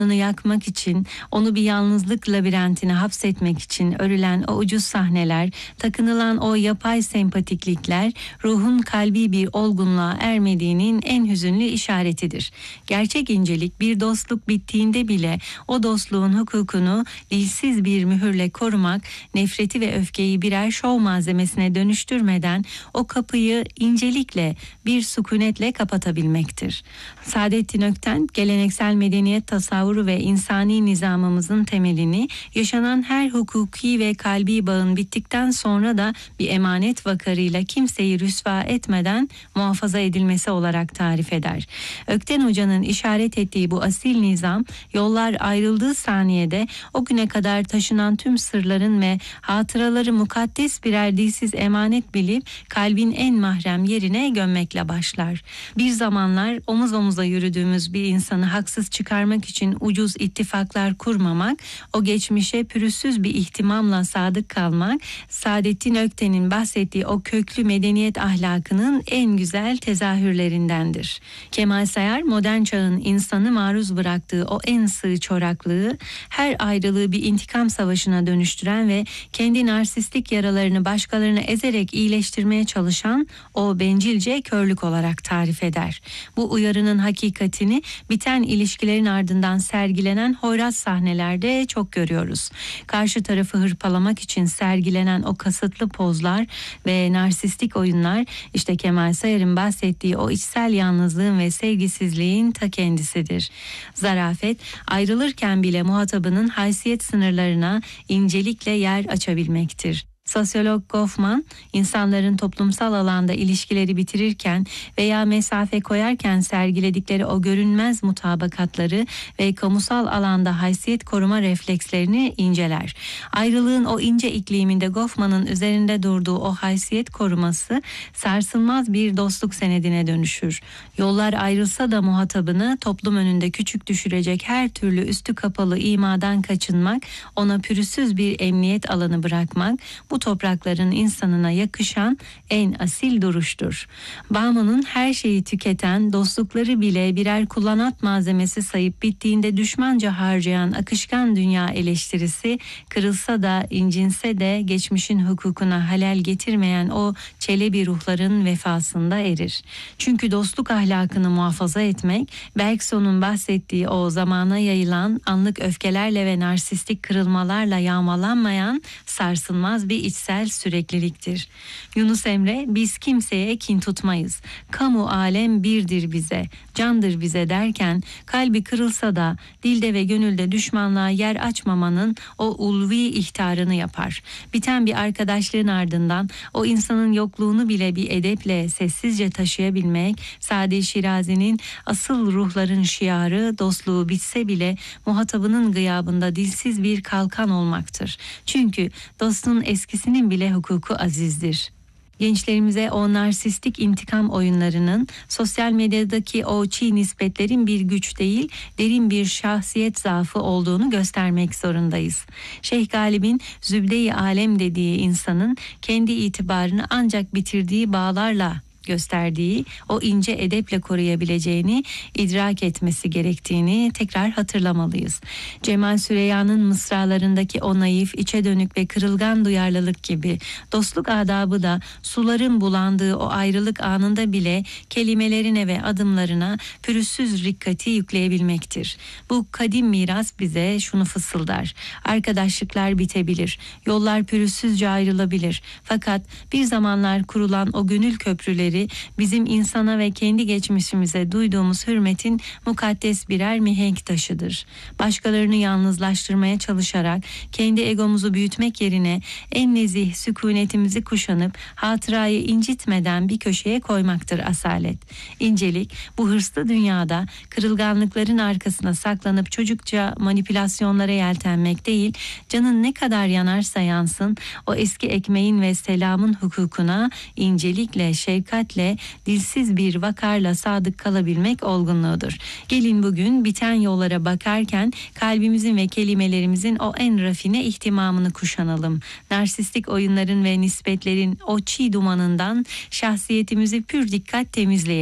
yakmak için, onu bir yalnızlık labirentine hapsetmek için örülen o ucuz sahneler, takınılan o yapay sempatiklikler, ruhun kalbi bir olgunluğa ermediğinin en hüzünlü işaretidir. Gerçek incelik bir dostluk bittiğinde bile o dostluğun hukukunu dilsiz bir mühürle korumak, nefreti ve öfkeyi birer şov malzemesine dönüştürmeden o kapıyı incelikle, bir sükunetle kapatabilmektir. Saadettin Ökten, geleneksel medeniyet tasavvuru ve insani nizamımızın temelini yaşanan her hukuki ve kalbi bağın bittikten sonra da bir emanet vakarıyla kimseyi rüsva etmeden muhafaza edilmesi olarak tarif eder. Ökten Hoca'nın işaret ettiği bu asil nizam, yollar ayrıldığı saniyede o güne kadar taşınan tüm sırların ve hatıraları mukaddes birer dilsiz emanet bilip kalbin en mahrem yerine gömmekle başlar. Bir zamanlar omuz omuza yürüdüğümüz bir insanı haksız çıkarmak için ucuz ittifaklar kurmamak, o geçmişe pürüzsüz bir ihtimamla sadık kalmak, Saadettin Ökten'in bahsettiği o köklü medeniyet ahlakının en güzel tezahürlerindendir. Kemal Sayar, modern çağın insanı maruz bıraktığı o en sığ çoraklığı, her ayrılığı bir intikam savaşına dönüştüren ve kendi narsistik yaralarını başkalarına ezerek iyileştirmeye çalışan o bencilce körlük olarak tarif eder. Bu uyarının hakikatini biten ilişkilerin ardından sergilenen hoyrat sahnelerde çok görüyoruz. Karşı tarafı hırpalamak için sergilenen o kasıtlı pozlar ve narsistik oyunlar, işte Kemal Sayar'ın bahsettiği o içsel yalnızlığın ve sevgisizliğin ta kendisidir. Zarafet, ayrılırken bile muhatabının haysiyet sınırlarına incelikle yer açabilmektir. Sosyolog Goffman, insanların toplumsal alanda ilişkileri bitirirken veya mesafe koyarken sergiledikleri o görünmez mutabakatları ve kamusal alanda haysiyet koruma reflekslerini inceler. Ayrılığın o ince ikliminde Goffman'ın üzerinde durduğu o haysiyet koruması sarsılmaz bir dostluk senedine dönüşür. Yollar ayrılsa da muhatabını toplum önünde küçük düşürecek her türlü üstü kapalı imadan kaçınmak, ona pürüzsüz bir emniyet alanı bırakmak, bu toprakların insanına yakışan en asil duruştur. Baumann'un her şeyi tüketen, dostlukları bile birer kullanat malzemesi sayıp bittiğinde düşmanca harcayan akışkan dünya eleştirisi, kırılsa da incinse de geçmişin hukukuna halel getirmeyen o çelebi ruhların vefasında erir. Çünkü dostluk ahlakını muhafaza etmek, Bergson'un bahsettiği o zamana yayılan anlık öfkelerle ve narsistik kırılmalarla yağmalanmayan sarsılmaz bir içsel sürekliliktir. Yunus Emre, biz kimseye kin tutmayız. Kamu alem birdir bize, candır bize derken, kalbi kırılsa da dilde ve gönülde düşmanlığa yer açmamanın o ulvi ihtarını yapar. Biten bir arkadaşlığın ardından o insanın yokluğunu bile bir edeple sessizce taşıyabilmek, Sadi Şirazi'nin asıl ruhların şiarı, dostluğu bitse bile muhatabının gıyabında dilsiz bir kalkan olmaktır. Çünkü dostun eskisinin bile hukuku azizdir. Gençlerimize o narsistik intikam oyunlarının, sosyal medyadaki o çiğ nispetlerin bir güç değil, derin bir şahsiyet zaafı olduğunu göstermek zorundayız. Şeyh Galip'in zübde-i alem dediği insanın kendi itibarını ancak bitirdiği bağlarla gösterdiği o ince edeple koruyabileceğini idrak etmesi gerektiğini tekrar hatırlamalıyız. Cemal Süreyya'nın mısralarındaki o naif, içe dönük ve kırılgan duyarlılık gibi dostluk adabı da suların bulandığı o ayrılık anında bile kelimelerine ve adımlarına pürüzsüz rikkati yükleyebilmektir. Bu kadim miras bize şunu fısıldar: arkadaşlıklar bitebilir, yollar pürüzsüzce ayrılabilir. Fakat bir zamanlar kurulan o gönül köprüleri bizim insana ve kendi geçmişimize duyduğumuz hürmetin mukaddes birer mihenk taşıdır. Başkalarını yalnızlaştırmaya çalışarak kendi egomuzu büyütmek yerine en nezih sükunetimizi kuşanıp hatırayı incitmeden bir köşeye koymaktır asalet. İncelik, bu hırslı dünyada kırılganlıkların arkasına saklanıp çocukça manipülasyonlara yeltenmek değil, canın ne kadar yanarsa yansın o eski ekmeğin ve selamın hukukuna incelikle, şefkatle, dilsiz bir vakarla sadık kalabilmek olgunluğudur. Gelin bugün biten yollara bakarken kalbimizin ve kelimelerimizin o en rafine ihtimamını kuşanalım. Narsistik oyunların ve nispetlerin o çiğ dumanından şahsiyetimizi pür dikkat temizleyelim.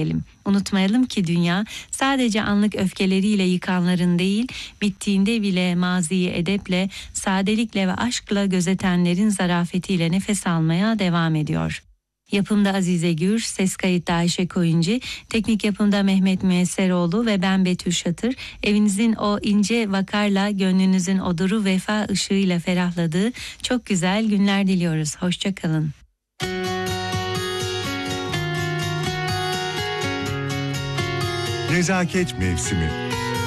Unutmayalım ki dünya sadece anlık öfkeleriyle yıkanların değil, bittiğinde bile maziyi edeple, sadelikle ve aşkla gözetenlerin zarafetiyle nefes almaya devam ediyor. Yapımda Azize Gür, ses kayıtta Ayşe Koyuncu, teknik yapımda Mehmet Müesseroğlu ve ben Betül Şatır. Evinizin o ince vakarla, gönlünüzün o duru vefa ışığıyla ferahladığı çok güzel günler diliyoruz. Hoşçakalın. Nezaket mevsimi.